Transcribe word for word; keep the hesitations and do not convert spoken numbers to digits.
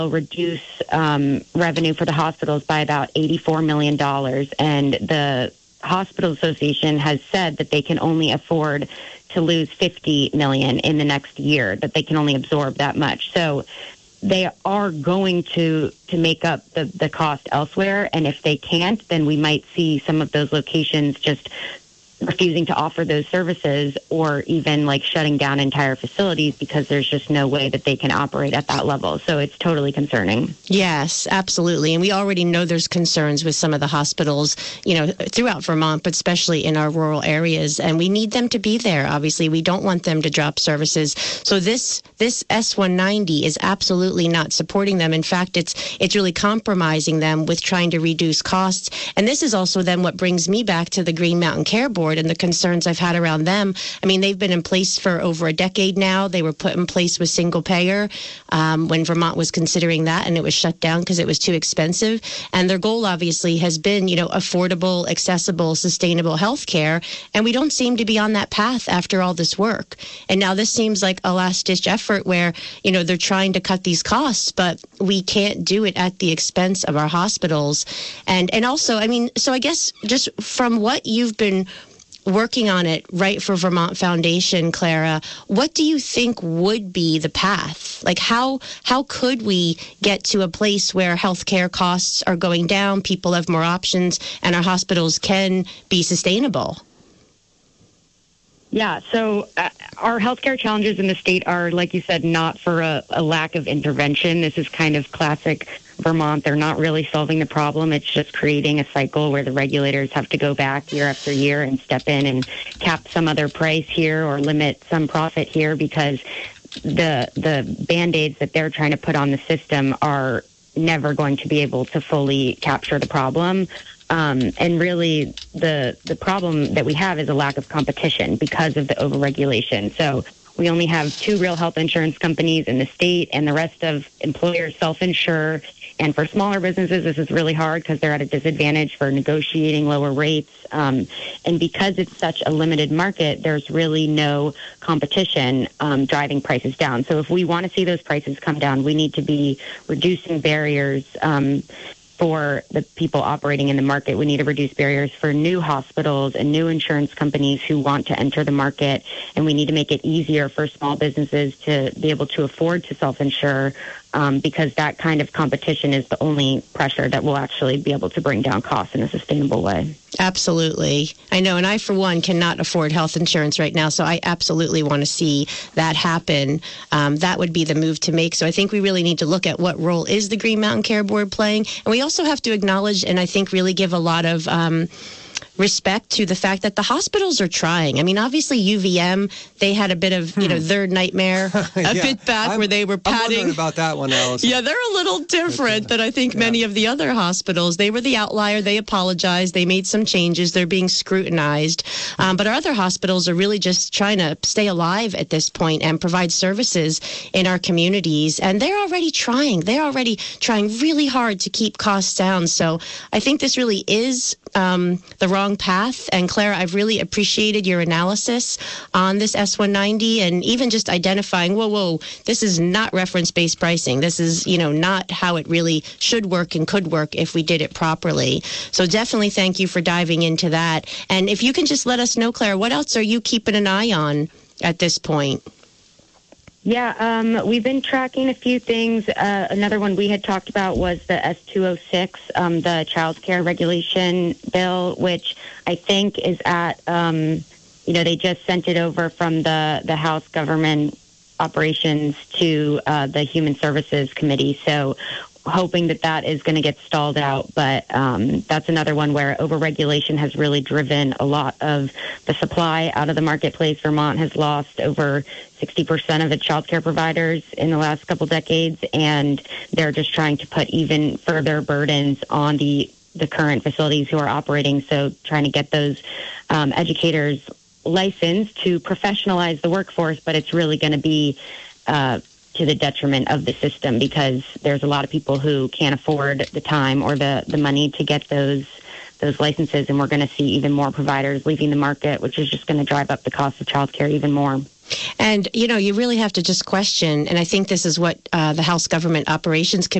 reduce um, revenue for the hospitals by about eighty-four million dollars. And the Hospital Association has said that they can only afford to lose fifty million dollars in the next year, that they can only absorb that much. So they are going to, to make up the, the cost elsewhere. And if they can't, then we might see some of those locations just refusing to offer those services, or even like shutting down entire facilities because there's just no way that they can operate at that level. So it's totally concerning. Yes, absolutely. And we already know there's concerns with some of the hospitals, you know, throughout Vermont, but especially in our rural areas. And we need them to be there. Obviously, we don't want them to drop services. So this this S one ninety is absolutely not supporting them. In fact, it's it's really compromising them with trying to reduce costs. And this is also then what brings me back to the Green Mountain Care Board and the concerns I've had around them. I mean, they've been in place for over a decade now. They were put in place with single payer um, when Vermont was considering that, and it was shut down because it was too expensive. And their goal, obviously, has been, you know, affordable, accessible, sustainable health care. And we don't seem to be on that path after all this work. And now this seems like a last-ditch effort where, you know, they're trying to cut these costs, but we can't do it at the expense of our hospitals. And, and also, I mean, so I guess just from what you've been working on it, Right for Vermont Foundation, Clara, what do you think would be the path? Like, how how could we get to a place where healthcare costs are going down, people have more options, and our hospitals can be sustainable? Yeah, so uh, our healthcare challenges in the state are, like you said, not for a, a lack of intervention. This is kind of classic Vermont. They're not really solving the problem. It's just creating a cycle where the regulators have to go back year after year and step in and cap some other price here or limit some profit here, because the the Band-Aids that they're trying to put on the system are never going to be able to fully capture the problem. Um, and really, the the problem that we have is a lack of competition because of the overregulation. So we only have two real health insurance companies in the state, and the rest of employers self-insure. And for smaller businesses, this is really hard because they're at a disadvantage for negotiating lower rates. Um, and because it's such a limited market, there's really no competition um, driving prices down. So if we want to see those prices come down, we need to be reducing barriers um, for the people operating in the market. We need to reduce barriers for new hospitals and new insurance companies who want to enter the market. And we need to make it easier for small businesses to be able to afford to self-insure, um, because that kind of competition is the only pressure that will actually be able to bring down costs in a sustainable way. Absolutely. I know. And I, for one, cannot afford health insurance right now. So I absolutely want to see that happen. Um, that would be the move to make. So I think we really need to look at what role is the Green Mountain Care Board playing. And we also have to acknowledge, and I think really give a lot of um, respect to the fact that the hospitals are trying. I mean, obviously U V M, they had a bit of, you know, their nightmare a yeah, bit back I'm, where they were padding. I'm wondering about that one, Allison. Yeah, they're a little different than I think yeah. many of the other hospitals. They were the outlier. They apologized. They made some changes. They're being scrutinized. Um, but our other hospitals are really just trying to stay alive at this point and provide services in our communities. And they're already trying. They're already trying really hard to keep costs down. So I think this really is um, the wrong path. And Clara, I've really appreciated your analysis on this S one ninety and even just identifying, whoa, whoa, this is not reference-based pricing. This is, you know, not how it really should work and could work if we did it properly. So definitely thank you for diving into that. And if you can just let us know, Clara, what else are you keeping an eye on at this point? Yeah, um, we've been tracking a few things. Uh, another one we had talked about was the S two oh six, um, the child care regulation bill, which I think is at, um, you know, they just sent it over from the, the House Government Operations to uh, the Human Services Committee. So hoping that that is going to get stalled out. But um, that's another one where overregulation has really driven a lot of the supply out of the marketplace. Vermont has lost over sixty percent of its child care providers in the last couple decades, and they're just trying to put even further burdens on the, the current facilities who are operating. So trying to get those um, educators licensed to professionalize the workforce, but it's really going to be uh, to the detriment of the system because there's a lot of people who can't afford the time or the, the money to get those those licenses, and we're going to see even more providers leaving the market, which is just going to drive up the cost of childcare even more. And, you know, you really have to just question, and I think this is what uh, the House Government Operations Committee